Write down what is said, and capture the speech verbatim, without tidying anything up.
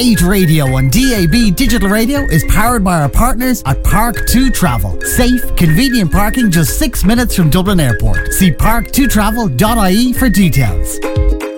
Eat Radio on D A B Digital Radio is powered by our partners at Park two Travel. Safe, convenient parking just six minutes from Dublin Airport. See park two travel dot I E for details.